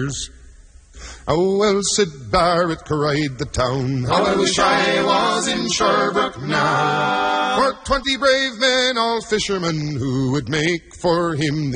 years. How well Sid Barrett cried the town. How I wish I was in Sherbrooke now. For 20 brave men, all fishermen, who would make for him